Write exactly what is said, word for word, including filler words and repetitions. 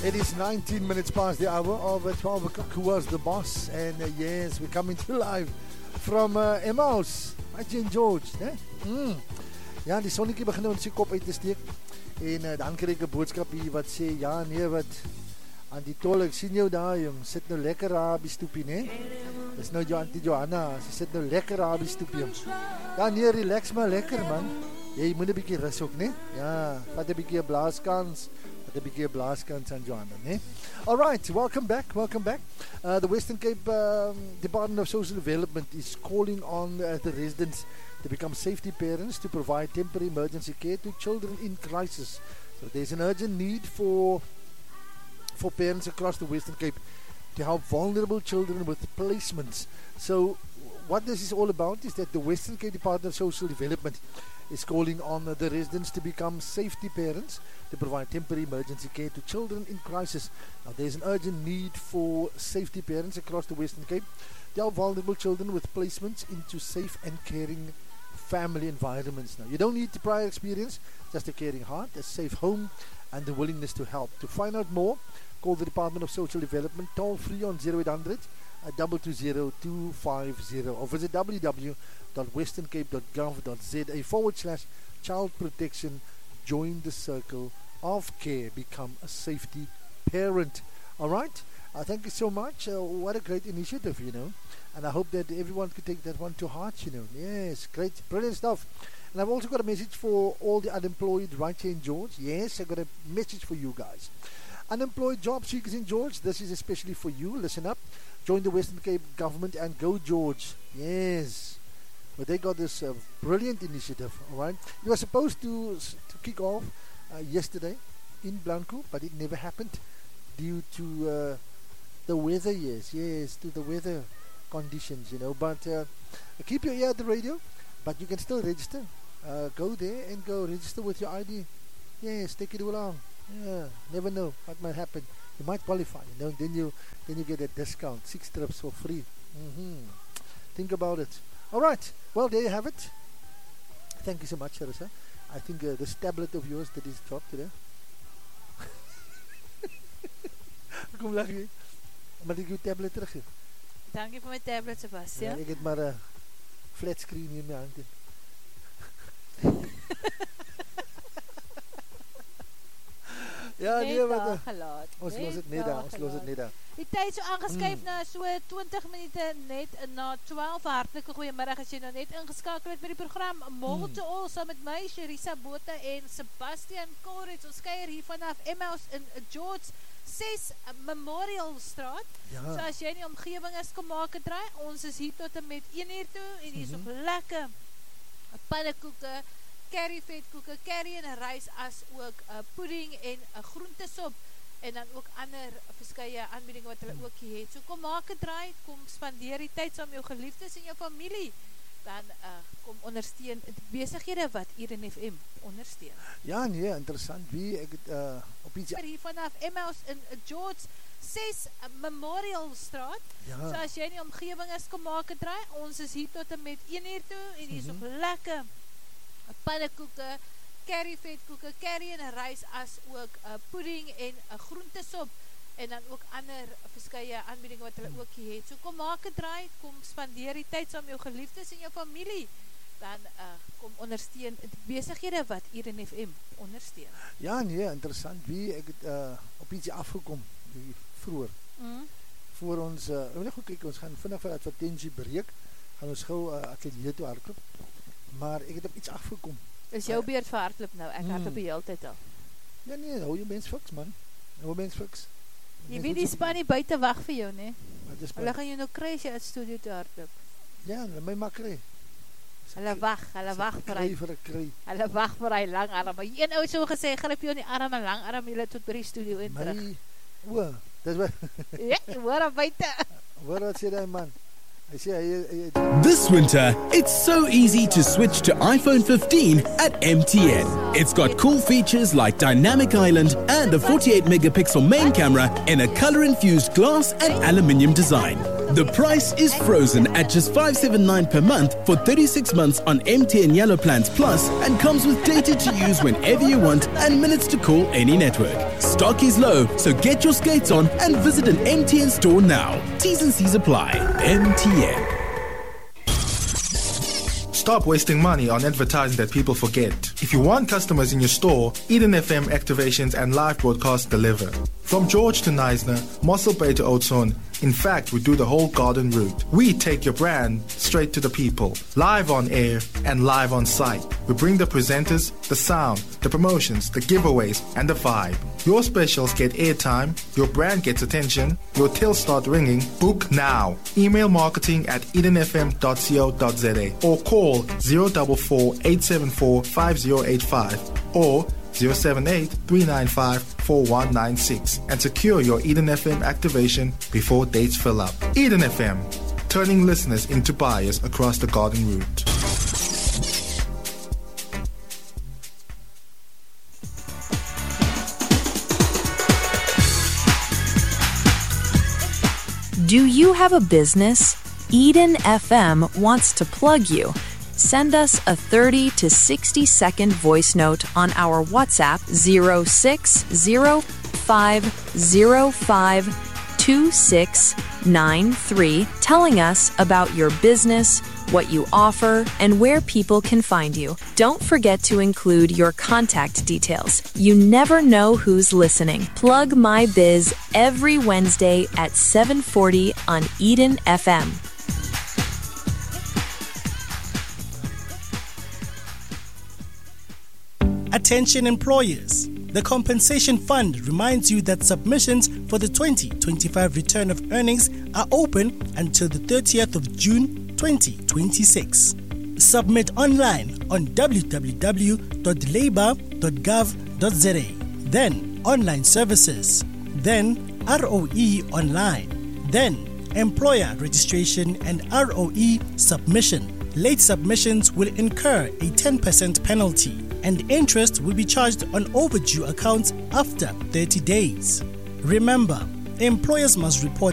It is nineteen minutes past the hour of uh, twelve o'clock. Who was the boss? And uh, yes, we're coming to live from uh, Emmaus. Hi, Jane George. Eh? Mm. Ja, die sonnetjie begin ons se kop uit te steek. En uh, dan kry ek 'n boodskap hier wat sê, ja nee, wat aan die tol, ek sien jou daar, jong. Sit nou lekker daar op die stoepie, né? Dis nou jou Auntie Johanna. Sy sit nou lekker daar op die stoepie, jong. Ja nee, relax maar lekker, man. Jy moet 'n bietjie rus ook, né? Ja, vat 'n bietjie 'n blaaskans. The big Blaskans and Joanna. Eh? All right, welcome back. Welcome back. Uh, the Western Cape um, Department of Social Development is calling on uh, the residents to become safety parents to provide temporary emergency care to children in crisis. So there's an urgent need for for parents across the Western Cape to help vulnerable children with placements. So what this is all about is that the Western Cape Department of Social Development is calling on uh, the residents to become safety parents to provide temporary emergency care to children in crisis. Now there's an urgent need for safety parents across the Western Cape to help vulnerable children with placements into safe and caring family environments. Now you don't need the prior experience, just a caring heart, a safe home and the willingness to help. To find out more, call the Department of Social Development toll free on zero eight hundred two two zero two five zero or visit w w w dot western cape dot gov dot z a forward slash child protection. Join the circle of care, become a safety parent. All right, uh, thank you so much. Uh, what a great initiative, you know, and I hope that everyone could take that one to heart, you know. Yes, great, brilliant stuff. And I've also got a message for all the unemployed right here in George. Yes, I've got a message for you guys. Unemployed job seekers in George, this is especially for you. Listen up, join the Western Cape government and go George. Yes. But they got this uh, brilliant initiative, all right? It was supposed to to kick off uh, yesterday in Blanco, but it never happened due to uh, the weather, yes, yes, to the weather conditions, you know. But uh, keep your ear at the radio, but you can still register. Uh, go there and go register with your I D. Yes, take it along. Yeah, never know what might happen. You might qualify, you know. Then you then you get a discount, six trips for free. Mm-hmm. Think about it. All right, well, there you have it. Thank you so much, Charissa. I think uh, this tablet of yours that is dropped today. Kom lag jy. Maar ek jou tablet teruggee. Dankie vir my tablet, Sebastian. Ja, ek het maar 'n flat screen hier in my hand. Ja, nee, wat gelaat. Ons los dit net daar, ons los dit net daar. Die tyd so aangeskuif mm. na so twintig minute net na twaalf. Hartlike goeiemiddag as jy nou net ingeskakel het by die program Mall to All saam met my Sherissa Botha en Sebastian Koritz. Ons kuier hier vanaf Emmaus in George ses Memorial Straat. Ja. So as jy in die omgewing is, kom maak 'n draai. Ons is hier tot en met een uur toe en hier is mm-hmm. ook lekker pannekoeke, curry vetkoeke, curry en rys as ook uh, pudding en 'n uh, groentesop. En dan ook ander verskeie aanbiedinge wat hulle ook hier het. So kom maak 'n draai, kom spandeer die tyd saam met jou geliefdes en jou familie. Dan uh, kom ondersteun besighede wat hier in F M ondersteun. Ja nee, interessant. Wie ek het uh, op iets hier vanaf Emmaus in George ses Memorial Straat. Ja. So as jy in die omgewing is, kom maak 'n draai. Ons is hier tot en met een uur toe en hier is mm-hmm. ook lekker pannekoeke, curry vetkoeke, curry en rys as ook uh, pudding en 'n uh, groentesop en dan ook ander verskeie aanbiedinge wat hulle ook hier het. So kom maak 'n draai, kom spandeer die tyd saam met jou geliefdes en jou familie. Dan uh, kom ondersteun besighede wat hier in F M ondersteun. Ja nee, interessant. Wie ek het uh, op ietsie afgekom vroeër. Mm. Voor ons uh, nou goed kyk, ons gaan vinnig vir advertensie breek. Gaan ons gou uh, atelier toe hardloop. Maar ek het op iets afgekom. Is jou beurt vir hardloop nou? Ek mm. hardloop die hele tyd al. Ja nee, hou jou mens fiks man. Hou mens fiks. Jy weet die span nie buite wag vir jou, nee? Hulle gaan jou nou kry as jy uit studio toe hardloop. Ja, my maar kry. Hulle wag, hulle wag vir hy. vir 'n kry. Hulle wag vir hy lang arm. Een ou het so gesê, gryp jou in die arm en lang arm julle tot by die studio in terug. My, o, dis wat. Ja, hoor buite. Hoor wat sê daai man? Hy sê hy, hy, hy This winter, it's so easy to switch to iPhone fifteen at M T N. It's got cool features like Dynamic Island and a forty-eight megapixel main camera in a color-infused glass and aluminium design. The price is frozen at just five seventy-nine per month for thirty-six months on M T N Yellow Plans Plus and comes with data to use whenever you want and minutes to call any network. Stock is low, so get your skates on and visit an M T N store now. T's and C's apply. M T N. Stop wasting money on advertising that people forget. If you want customers in your store, Eden F M activations and live broadcasts deliver. From George to Neisner, Mossel Bay to Oudtshoorn, in fact, we do the whole garden route. We take your brand straight to the people, live on air and live on site. We bring the presenters, the sound, the promotions, the giveaways, and the vibe. Your specials get airtime, your brand gets attention, your tills start ringing. Book now. Email marketing at eden f m dot co dot z a or call zero four four, eight seven four, five zero eight five or zero seven eight, three nine five, four one nine six and secure your Eden F M activation before dates fill up. Eden F M, turning listeners into buyers across the garden route. Do you have a business? Eden F M wants to plug you. Send us a thirty to sixty second voice note on our WhatsApp zero six zero five zero five two six nine three telling us about your business, what you offer, and where people can find you. Don't forget to include your contact details. You never know who's listening. Plug My Biz every Wednesday at seven forty on Eden F M. Attention employers. The Compensation Fund reminds you that submissions for the twenty twenty-five return of earnings are open until the thirtieth of June twenty twenty-six. Submit online on w w w dot labour dot gov dot z a, then Online Services, then R O E Online, then Employer Registration and R O E Submission. Late submissions will incur a ten percent penalty and interest will be charged on overdue accounts after thirty days. Remember, employers must report